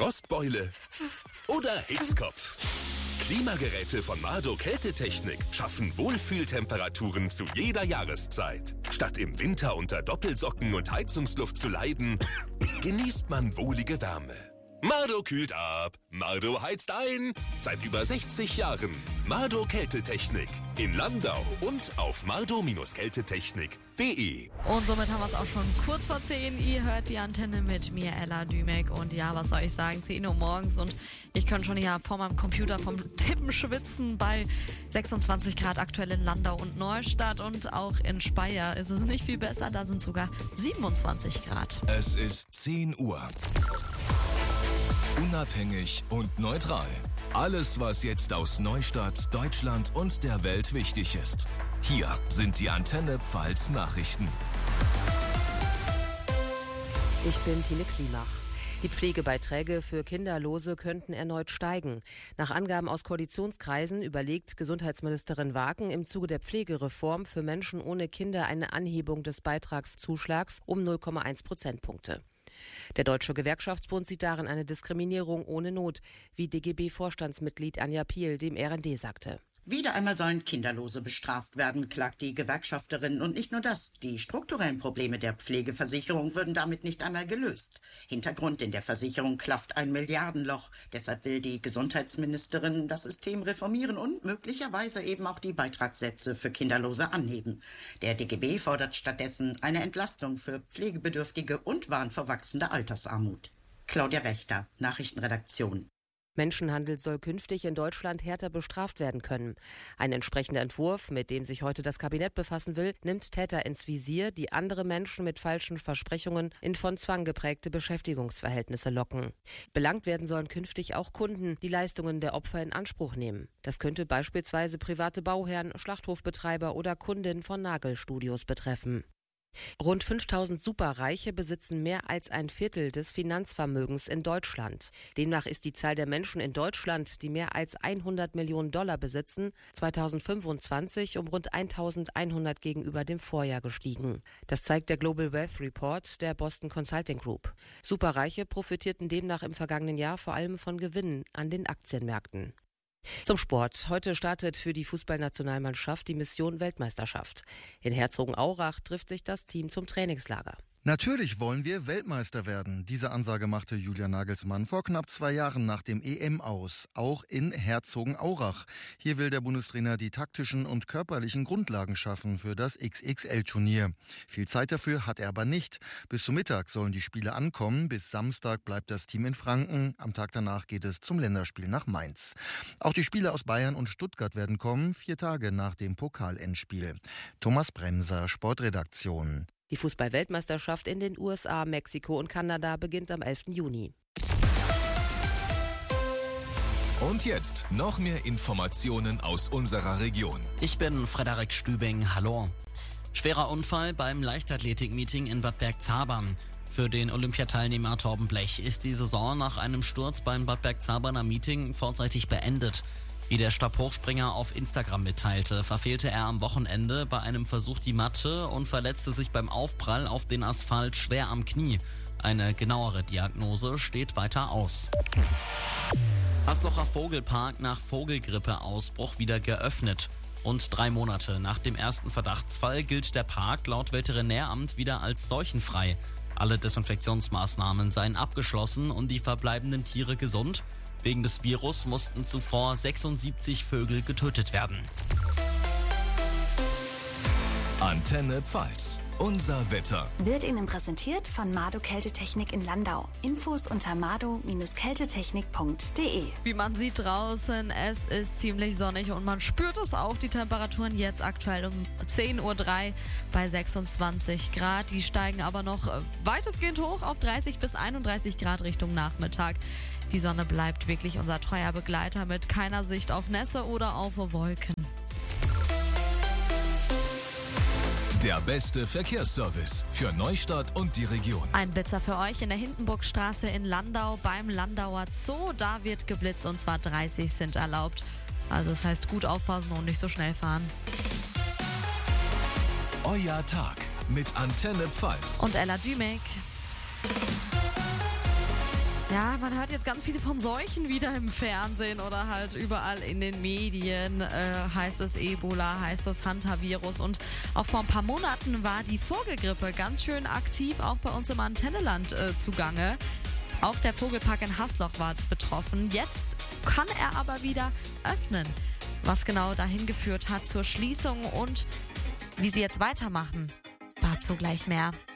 Frostbeule oder Hitzkopf. Klimageräte von Mardo Kältetechnik schaffen Wohlfühltemperaturen zu jeder Jahreszeit. Statt im Winter unter Doppelsocken und Heizungsluft zu leiden, genießt man wohlige Wärme. Mardo kühlt ab, Mardo heizt ein. Seit über 60 Jahren Mardo Kältetechnik in Landau und auf mardo-kältetechnik.de. Und somit haben wir es auch schon kurz vor 10. Ihr hört die Antenne mit mir, Ella Dümek. Und ja, was soll ich sagen, 10 Uhr morgens und ich kann schon hier vor meinem Computer vom Tippen schwitzen. Bei 26 Grad aktuell in Landau und Neustadt und auch in Speyer ist es nicht viel besser. Da sind sogar 27 Grad. Es ist 10 Uhr. Unabhängig und neutral. Alles, was jetzt aus Neustadt, Deutschland und der Welt wichtig ist. Hier sind die Antenne Pfalz Nachrichten. Ich bin Tine Klimach. Die Pflegebeiträge für Kinderlose könnten erneut steigen. Nach Angaben aus Koalitionskreisen überlegt Gesundheitsministerin Waken im Zuge der Pflegereform für Menschen ohne Kinder eine Anhebung des Beitragszuschlags um 0,1 Prozentpunkte. Der Deutsche Gewerkschaftsbund sieht darin eine Diskriminierung ohne Not, wie DGB-Vorstandsmitglied Anja Piel dem RND sagte. Wieder einmal sollen Kinderlose bestraft werden, klagt die Gewerkschafterin. Und nicht nur das, die strukturellen Probleme der Pflegeversicherung würden damit nicht einmal gelöst. Hintergrund: in der Versicherung klafft ein Milliardenloch. Deshalb will die Gesundheitsministerin das System reformieren und möglicherweise eben auch die Beitragssätze für Kinderlose anheben. Der DGB fordert stattdessen eine Entlastung für Pflegebedürftige und warnt vor wachsender Altersarmut. Claudia Wächter, Nachrichtenredaktion. Menschenhandel soll künftig in Deutschland härter bestraft werden können. Ein entsprechender Entwurf, mit dem sich heute das Kabinett befassen will, nimmt Täter ins Visier, die andere Menschen mit falschen Versprechungen in von Zwang geprägte Beschäftigungsverhältnisse locken. Belangt werden sollen künftig auch Kunden, die Leistungen der Opfer in Anspruch nehmen. Das könnte beispielsweise private Bauherren, Schlachthofbetreiber oder Kundinnen von Nagelstudios betreffen. Rund 5000 Superreiche besitzen mehr als ein Viertel des Finanzvermögens in Deutschland. Demnach ist die Zahl der Menschen in Deutschland, die mehr als 100 Millionen Dollar besitzen, 2025 um rund 1100 gegenüber dem Vorjahr gestiegen. Das zeigt der Global Wealth Report der Boston Consulting Group. Superreiche profitierten demnach im vergangenen Jahr vor allem von Gewinnen an den Aktienmärkten. Zum Sport. Heute startet für die Fußballnationalmannschaft die Mission Weltmeisterschaft. In Herzogenaurach trifft sich das Team zum Trainingslager. Natürlich wollen wir Weltmeister werden. Diese Ansage machte Julian Nagelsmann vor knapp 2 Jahren nach dem EM aus. Auch in Herzogenaurach. Hier will der Bundestrainer die taktischen und körperlichen Grundlagen schaffen für das XXL-Turnier. Viel Zeit dafür hat er aber nicht. Bis zum Mittag sollen die Spiele ankommen. Bis Samstag bleibt das Team in Franken. Am Tag danach geht es zum Länderspiel nach Mainz. Auch die Spieler aus Bayern und Stuttgart werden kommen, 4 Tage nach dem Pokalendspiel. Thomas Bremser, Sportredaktion. Die Fußball-Weltmeisterschaft in den USA, Mexiko und Kanada beginnt am 11. Juni. Und jetzt noch mehr Informationen aus unserer Region. Ich bin Frederik Stübing, hallo. Schwerer Unfall beim Leichtathletik-Meeting in Bad Bergzabern. Für den Olympiateilnehmer Torben Blech ist die Saison nach einem Sturz beim Bad Bergzaberner Meeting vorzeitig beendet. Wie der Stabhochspringer auf Instagram mitteilte, verfehlte er am Wochenende bei einem Versuch die Matte und verletzte sich beim Aufprall auf den Asphalt schwer am Knie. Eine genauere Diagnose steht weiter aus. Haslocher Vogelpark nach Vogelgrippeausbruch wieder geöffnet. Rund 3 Monate nach dem ersten Verdachtsfall gilt der Park laut Veterinäramt wieder als seuchenfrei. Alle Desinfektionsmaßnahmen seien abgeschlossen und die verbleibenden Tiere gesund. Wegen des Virus mussten zuvor 76 Vögel getötet werden. Antenne Pfalz. Unser Wetter wird Ihnen präsentiert von Mardo Kältetechnik in Landau. Infos unter mardo-kältetechnik.de. Wie man sieht draußen, es ist ziemlich sonnig und man spürt es auch. Die Temperaturen jetzt aktuell um 10.03 Uhr bei 26 Grad. Die steigen aber noch weitestgehend hoch auf 30 bis 31 Grad Richtung Nachmittag. Die Sonne bleibt wirklich unser treuer Begleiter mit keiner Sicht auf Nässe oder auf Wolken. Der beste Verkehrsservice für Neustadt und die Region. Ein Blitzer für euch in der Hindenburgstraße in Landau beim Landauer Zoo. Da wird geblitzt und zwar 30 sind erlaubt. Also das heißt gut aufpassen und nicht so schnell fahren. Euer Tag mit Antenne Pfalz. Und Ella Dümek. Ja, man hört jetzt ganz viele von Seuchen wieder im Fernsehen oder halt überall in den Medien. Heißt es Ebola, heißt es Hantavirus. Und auch vor ein paar Monaten war die Vogelgrippe ganz schön aktiv, auch bei uns im Antennenland zugange. Auch der Vogelpark in Hasloch war betroffen. Jetzt kann er aber wieder öffnen. Was genau dahin geführt hat zur Schließung und wie sie jetzt weitermachen, dazu gleich mehr.